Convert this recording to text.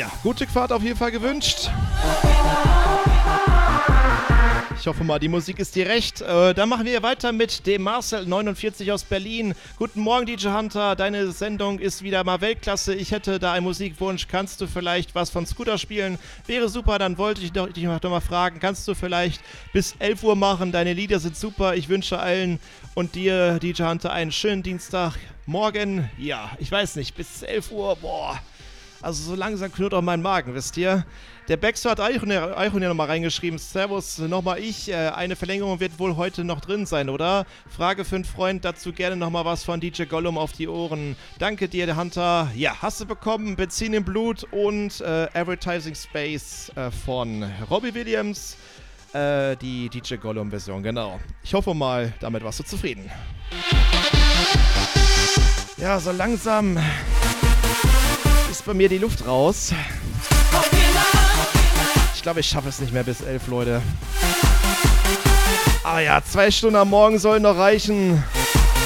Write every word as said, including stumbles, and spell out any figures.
Ja, gute Fahrt auf jeden Fall gewünscht. Ich hoffe mal, die Musik ist dir recht. Äh, dann machen wir weiter mit dem Marcel neunundvierzig aus Berlin. Guten Morgen, D J Hunter. Deine Sendung ist wieder mal Weltklasse. Ich hätte da einen Musikwunsch. Kannst du vielleicht was von Scooter spielen? Wäre super. Dann wollte ich doch, dich noch mal fragen. Kannst du vielleicht bis elf Uhr machen? Deine Lieder sind super. Ich wünsche allen und dir, D J Hunter, einen schönen Dienstagmorgen. Ja, ich weiß nicht. Bis elf Uhr. Boah. Also so langsam knurrt auch mein Magen, wisst ihr? Der Baxter hat Eichhorn ja nochmal reingeschrieben. Servus, nochmal ich. Äh, eine Verlängerung wird wohl heute noch drin sein, oder? Frage für einen Freund, dazu gerne nochmal was von D J Gollum auf die Ohren. Danke dir, der Hunter. Ja, hast du bekommen. Benzin im Blut und äh, Advertising Space äh, von Robbie Williams. Äh, die D J Gollum-Version, genau. Ich hoffe mal, damit warst du zufrieden. Ja, so langsam ist bei mir die Luft raus. Ich glaube, ich schaffe es nicht mehr bis elf, Leute. Aber ja, zwei Stunden am Morgen sollen noch reichen.